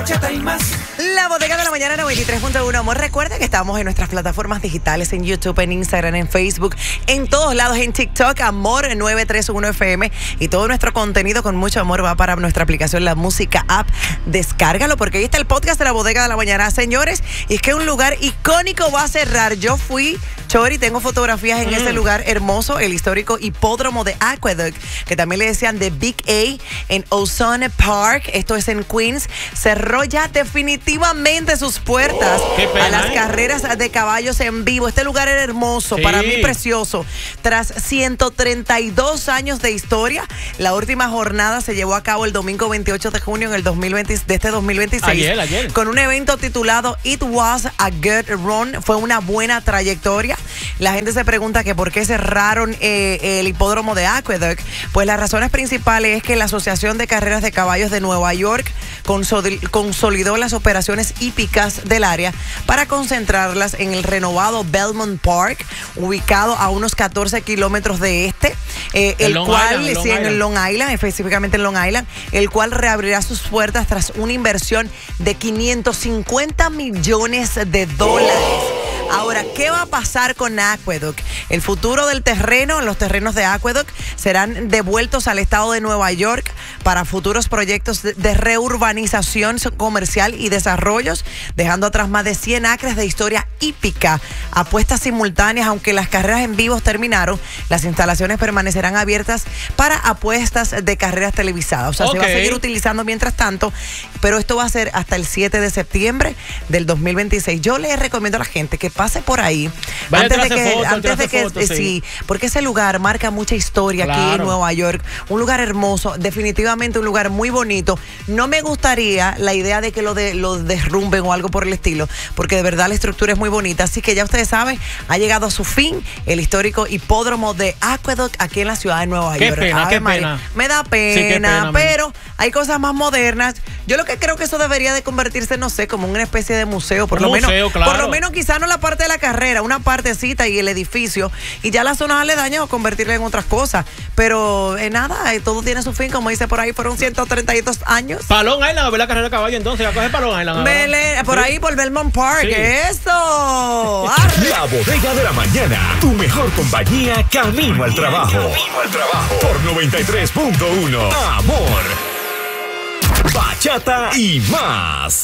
La Bodega de la Mañana 93.1. Amor, recuerda que estamos en nuestras plataformas digitales, en YouTube, en Instagram, en Facebook, en todos lados, en TikTok, Amor 931 FM. Y todo nuestro contenido con mucho amor va para nuestra aplicación La Música App. Descárgalo porque ahí está el podcast de la Bodega de la Mañana, señores. Y es que un lugar icónico va a cerrar. Yo fui, Chori, tengo fotografías en ese lugar hermoso, el histórico hipódromo de Aqueduct, que también le decían The Big A, en Ozone Park. Esto es en Queens. Cerró ya definitivamente sus puertas a las carreras de caballos en vivo. Este lugar era hermoso, para mí precioso. Tras 132 años de historia, la última jornada se llevó a cabo el domingo 28 de junio de este 2026. Ayer. Con un evento titulado It Was a Good Run. Fue una buena trayectoria. La gente se pregunta que por qué cerraron el hipódromo de Aqueduct. Pues las razones principales es que la Asociación de Carreras de Caballos de Nueva York consolidó las operaciones hípicas del área para concentrarlas en el renovado Belmont Park, ubicado a unos 14 kilómetros de en Long Island, específicamente en Long Island, el cual reabrirá sus puertas tras una inversión de $550 millones. Ahora, ¿qué va a pasar con Aqueduct? El futuro del terreno, los terrenos de Aqueduct, serán devueltos al estado de Nueva York para futuros proyectos de reurbanización comercial y desarrollos, dejando atrás más de 100 acres de historia hípica. Apuestas simultáneas, aunque las carreras en vivo terminaron, las instalaciones permanecerán abiertas para apuestas de carreras televisadas. O sea, se va a seguir utilizando mientras tanto, pero esto va a ser hasta el 7 de septiembre del 2026. Yo les recomiendo a la gente que pase por ahí sí, porque ese lugar marca mucha historia aquí en Nueva York. Un lugar hermoso, definitivamente un lugar muy bonito. No me gustaría la idea de que lo derrumben o algo por el estilo, porque de verdad la estructura es muy bonita. Así que ya ustedes saben, ha llegado a su fin el histórico hipódromo de Aqueduct aquí en la ciudad de Nueva York. Qué pena. Me da pena, pero hay cosas más modernas. Yo lo que creo que eso debería de convertirse, no sé, como una especie de museo, por lo menos quizá no la parte de la carrera, una partecita y el edificio, y ya las zonas aledañas o convertirla en otras cosas. Pero nada, todo tiene su fin, como dice por ahí, fueron 132 años. Palón Island, a ver la carrera de caballo entonces, a coger Palón Island. Por ahí, por Belmont Park, ¡eso! La Bodega de la Mañana, tu mejor compañía camino al trabajo. Por 93.1, Amor, Bachata y más.